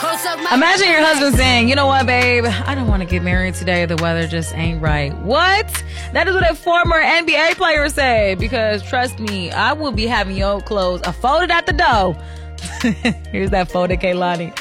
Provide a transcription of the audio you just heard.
Imagine your husband saying, you know what, babe, I don't want to get married today. The weather just ain't right. What? That is what a former NBA player said. Because trust me, I will be having your clothes folded at the door. Here's that folded Kaylani.